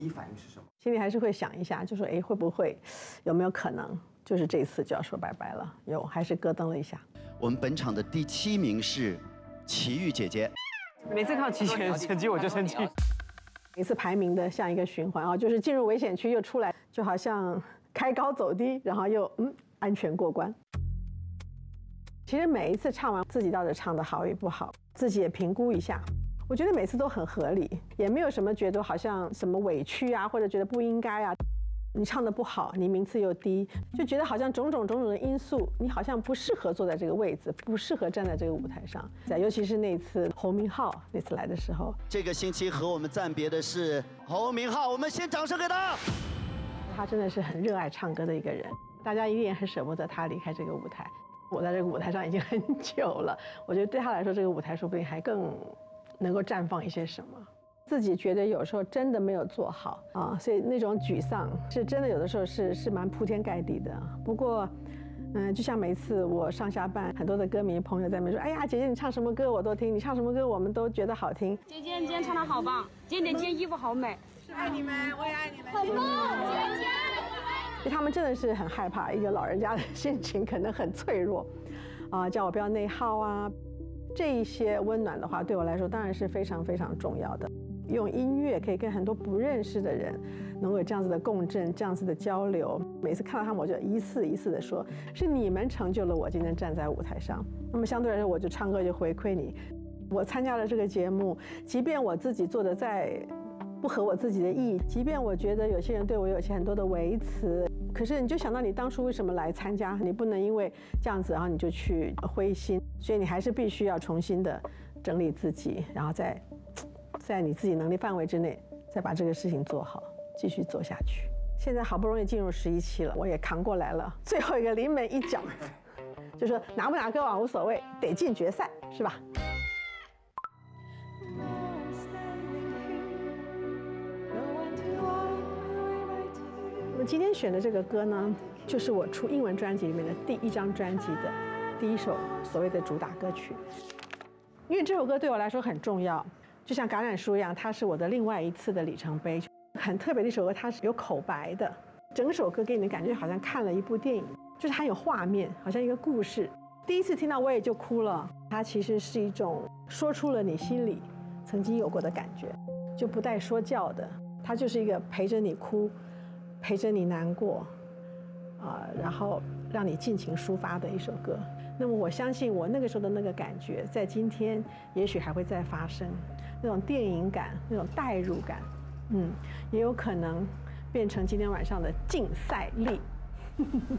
第一反应是什么？ 心里还是会想一下，就说会不会有没有可能就是这次就要说拜拜了？有，还是咯噔了一下。 我们本场的第7名是齐豫姐姐。 每次看到齐姐的成绩我就生气。 每次排名的像一个循环啊，就是进入危险区又出来，就好像开高走低，然后又安全过关。其实每一次唱完，自己到底唱得好与不好，自己也评估一下。我觉得每次都很合理，也没有什么觉得好像什么委屈啊，或者觉得不应该啊。你唱得不好，你名次又低，就觉得好像种种的因素，你好像不适合坐在这个位置，不适合站在这个舞台上。尤其是那次侯明昊那次来的时候， 这个星期和我们暂别的是侯明昊，我们先掌声给他。 他真的是很热爱唱歌的一个人，大家一定也很舍不得他离开这个舞台。我在这个舞台上已经很久了，我觉得对他来说，这个舞台说不定还更能够绽放一些什么。自己觉得有时候真的没有做好啊，所以那种沮丧是真的，有的时候是蛮铺天盖地的。不过，就像每次我上下班，很多的歌迷朋友在那边说：“哎呀，姐姐你唱什么歌我都听，你唱什么歌我们都觉得好听。” 姐姐你今天唱得好棒，姐姐今天衣服好美， 是爱你们，我也爱你们， 好棒，姐姐。 他们真的是很害怕，一个老人家的心情可能很脆弱，叫我不要内耗啊。这一些温暖的话，对我来说当然是非常非常重要的。用音乐可以跟很多不认识的人能够有这样子的共振，这样子的交流。每次看到他们，我就一次一次的说，是你们成就了我今天站在舞台上。那么相对来说，我就唱歌就回馈你。我参加了这个节目，即便我自己做的再不合我自己的意，即便我觉得有些人对我有些很多的维持，可是你就想到你当初为什么来参加，你不能因为这样子然后你就去灰心，所以你还是必须要重新的整理自己，然后在你自己能力范围之内再把这个事情做好，继续做下去。现在好不容易进入11期了，我也扛过来了，最后一个临门一脚，就说拿不拿歌王无所谓，得进决赛，是吧？我今天选的这个歌呢，就是我出英文专辑里面的第1张专辑的第一首所谓的主打歌曲。因为这首歌对我来说很重要，就像橄榄树一样，它是我的另外一次的里程碑。很特别的一首歌，它是有口白的，整首歌给你的感觉好像看了一部电影，就是它有画面，好像一个故事。第一次听到我也就哭了，它其实是一种说出了你心里曾经有过的感觉，就不带说教的，它就是一个陪着你哭，陪着你难过，然后让你尽情抒发的一首歌。那么我相信我那个时候的那个感觉，在今天也许还会再发生，那种电影感，那种代入感，也有可能变成今天晚上的竞赛力。